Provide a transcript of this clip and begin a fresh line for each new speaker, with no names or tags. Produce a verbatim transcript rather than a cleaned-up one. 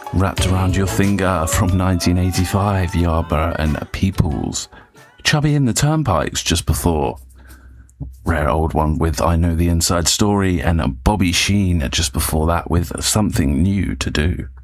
Wrapped Around Your Finger from nineteen eighty-five, Yarborough and Peoples. Chubby in the Turnpikes just before. Rare old one with I Know the Inside Story, and Bobby Sheen just before that with Something New to Do.